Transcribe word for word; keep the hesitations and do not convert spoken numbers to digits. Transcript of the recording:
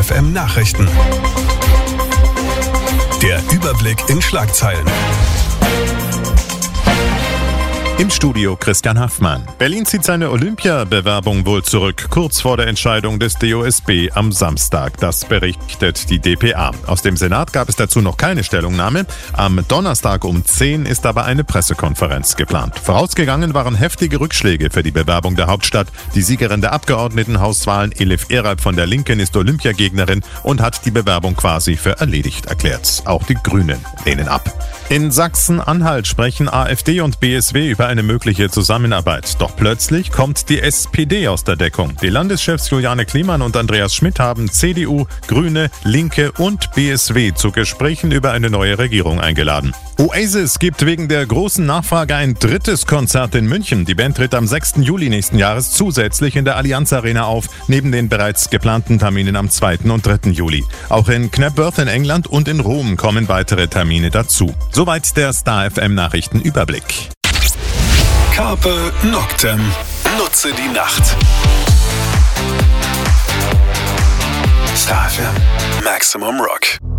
F M Nachrichten. Der Überblick in Schlagzeilen. Im Studio Christian Haffmann. Berlin zieht seine Olympiabewerbung wohl zurück, kurz vor der Entscheidung des D O S B am Samstag. Das berichtet die d p a. Aus dem Senat gab es dazu noch keine Stellungnahme. Am Donnerstag um zehn ist aber eine Pressekonferenz geplant. Vorausgegangen waren heftige Rückschläge für die Bewerbung der Hauptstadt. Die Siegerin der Abgeordnetenhauswahlen, Elif Eralp von der Linken, ist Olympiagegnerin und hat die Bewerbung quasi für erledigt erklärt. Auch die Grünen lehnen ab. In Sachsen-Anhalt sprechen A f D und B S W über eine mögliche Zusammenarbeit. Doch plötzlich kommt die S P D aus der Deckung. Die Landeschefs Juliane Kleemann und Andreas Schmidt haben C D U, Grüne, Linke und B S W zu Gesprächen über eine neue Regierung eingeladen. Oasis gibt wegen der großen Nachfrage ein drittes Konzert in München. Die Band tritt am sechsten Juli nächsten Jahres zusätzlich in der Allianz Arena auf, neben den bereits geplanten Terminen am zweiten und dritten Juli. Auch in Knebworth in England und in Rom kommen weitere Termine dazu. Soweit der Star F M Nachrichtenüberblick. Carpe Noctem. Nutze die Nacht. Star F M. Maximum Rock.